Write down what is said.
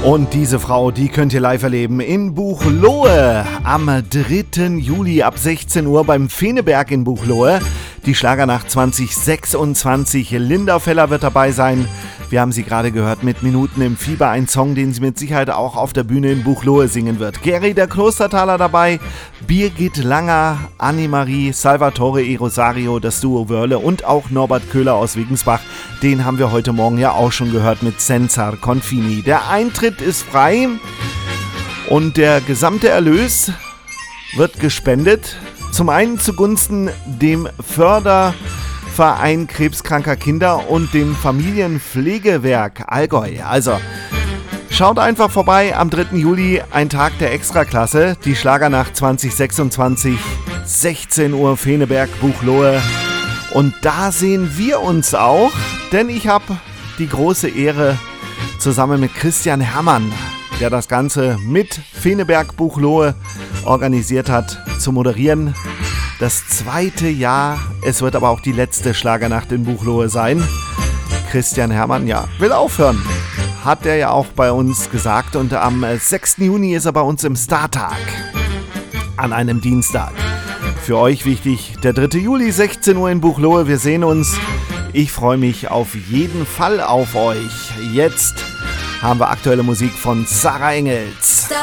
Und diese Frau, die könnt ihr live erleben in Buchloe am 3. Juli ab 16 Uhr beim Feneberg in Buchloe. Die Schlagernacht 2026. Linda Feller wird dabei sein. Wir haben sie gerade gehört mit Minuten im Fieber. Ein Song, den sie mit Sicherheit auch auf der Bühne in Buchloe singen wird. Gary der Klostertaler dabei, Birgit Langer, Annemarie, Salvatore E. Rosario, das Duo Wörle und auch Norbert Köhler aus Wigensbach. Den haben wir heute Morgen ja auch schon gehört mit Senzar Confini. Der Eintritt ist frei und der gesamte Erlös wird gespendet. Zum einen zugunsten dem Förderverein krebskranker Kinder und dem Familienpflegewerk Allgäu. Also schaut einfach vorbei am 3. Juli, ein Tag der Extraklasse, die Schlagernacht 2026, 16 Uhr Feneberg, Buchloe. Und da sehen wir uns auch, denn ich habe die große Ehre, zusammen mit Christian Herrmann, der das Ganze mit Feneberg Buchloe organisiert hat, zu moderieren. Das 2. Jahr, es wird aber auch die letzte Schlagernacht in Buchloe sein. Christian Herrmann, ja, will aufhören, hat er ja auch bei uns gesagt. Und am 6. Juni ist er bei uns im Startag, an einem Dienstag. Für euch wichtig, der 3. Juli, 16 Uhr in Buchloe, wir sehen uns. Ich freue mich auf jeden Fall auf euch. Jetzt haben wir aktuelle Musik von Sarah Engels. Stop